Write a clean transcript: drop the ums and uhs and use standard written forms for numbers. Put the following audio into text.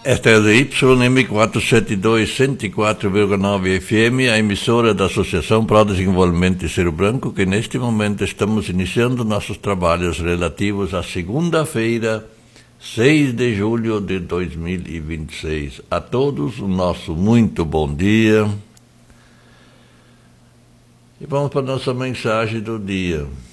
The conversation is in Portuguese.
Esta é a YM 472 104,9 FM, a emissora da Associação para o Desenvolvimento de Cerro Branco, que neste momento estamos iniciando nossos trabalhos relativos à segunda-feira, 6 de julho de 2026. A todos o nosso muito bom dia. E vamos para a nossa mensagem do dia.